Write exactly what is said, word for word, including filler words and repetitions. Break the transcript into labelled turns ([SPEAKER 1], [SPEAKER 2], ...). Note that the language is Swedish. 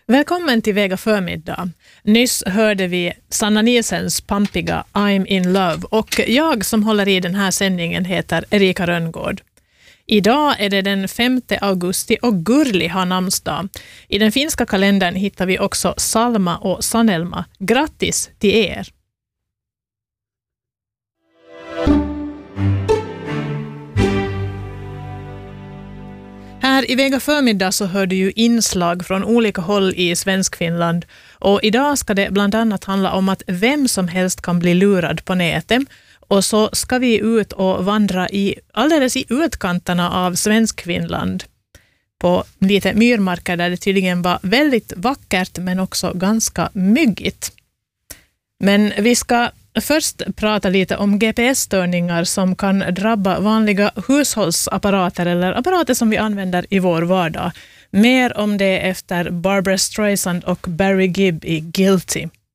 [SPEAKER 1] Välkommen till Vega förmiddag. Nyss hörde vi Sanna Nielsens pampiga I'm in love och jag som håller i den här sändningen heter Erika Rönngård. Idag är det den femte augusti och Gurli har namnsdag. I den finska kalendern hittar vi också Salma och Sanelma. Grattis till er! Här i Vega förmiddag så hör du ju inslag från olika håll i Svenskfinland och idag ska det bland annat handla om att vem som helst kan bli lurad på nätet och så ska vi ut och vandra i alldeles i utkanterna av Svenskfinland på lite myrmarker där det tydligen var väldigt vackert men också ganska myggigt. Men vi ska först prata lite om G P S-störningar som kan drabba vanliga hushållsapparater eller apparater som vi använder i vår vardag. Mer om det efter Barbra Streisand och Barry Gibb i Guilty.